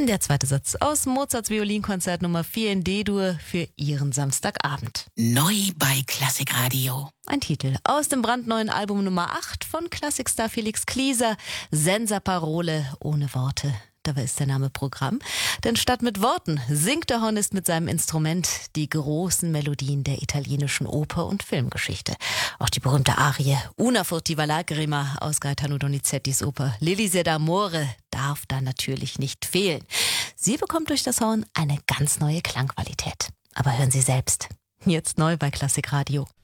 Der zweite Satz aus Mozarts Violinkonzert Nummer 4 in D-Dur für Ihren Samstagabend. Neu bei Klassikradio. Ein Titel aus dem brandneuen Album Nummer 8 von Klassikstar Felix Klieser, Senza Parole, ohne Worte. Dabei ist der Name Programm, denn statt mit Worten singt der Hornist mit seinem Instrument die großen Melodien der italienischen Oper- und Filmgeschichte. Auch die berühmte Arie Una furtiva lagrima aus Gaetano Donizettis Oper L'Elisir d'Amore darf da natürlich nicht fehlen. Sie bekommt durch das Horn eine ganz neue Klangqualität. Aber hören Sie selbst. Jetzt neu bei Klassikradio.